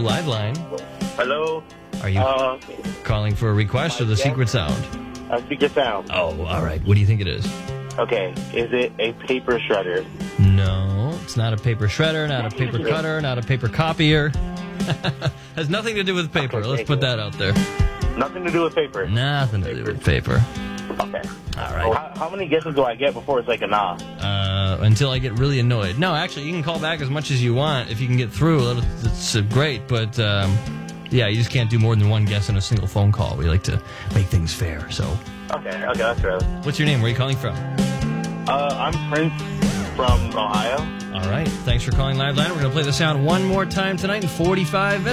Liveline. Hello. Are you calling for a request or the secret sound? A secret sound. Oh, all right. What do you think it is? Okay. Is it a paper shredder? No, it's not a paper shredder, not a paper cutter, not a paper copier. Has nothing to do with paper. Let's put that out there. Nothing to do with paper? Nothing to do with paper. Okay. All right. How many guesses do I get before it's like a nah? Until I get really annoyed. No, actually, you can call back as much as you want. If you can get through, it's great. But, yeah, you just can't do more than one guess in a single phone call. We like to make things fair, so. Okay, that's fair. What's your name? Where are you calling from? I'm Prince from Ohio. All right. Thanks for calling Liveline. We're going to play the sound one more time tonight in 45 minutes.